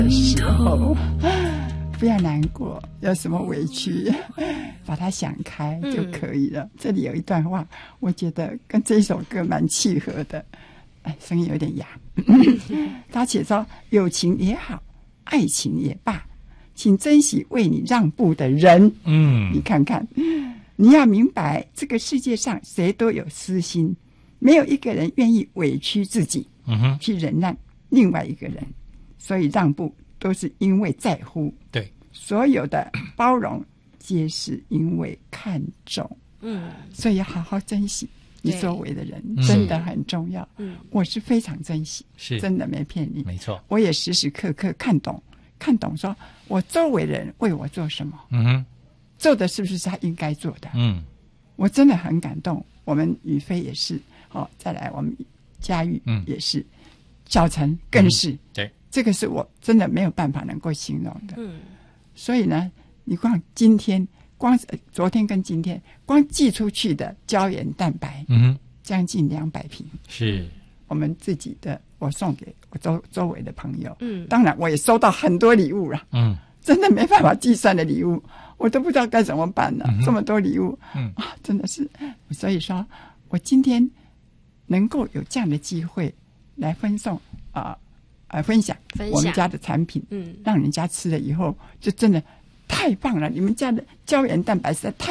的时候，不要难过，有什么委屈把它想开就可以了。这里有一段话我觉得跟这首歌蛮契合的，声音有点哑他写说，友情也好，爱情也罢，请珍惜为你让步的人。你看看，你要明白这个世界上谁都有私心，没有一个人愿意委屈自己去忍耐另外一个人，所以让步都是因为在乎， 对， 所有的包容皆是因为看重。所以要好好珍惜你周围的人，真的很重要。我是非常珍惜， 是真的没骗你， 没错。 我也时时刻刻看懂说我周围的人为我做什么，做的是不是他应该做的。我真的很感动。我们宇飞也是，再来我们佳玉也是，小陈更是， 对， 这个是我真的没有办法能够形容的。所以呢，你光今天，昨天跟今天，光寄出去的胶原蛋白，将近200瓶，是我们自己的，我送给我周围的朋友。当然我也收到很多礼物了。真的没办法计算的礼物，我都不知道该怎么办了。这么多礼物，真的是，所以说我今天能够有这样的机会来分享我们家的产品，让人家吃了以后就真的太棒了。你们家的胶原蛋白实在太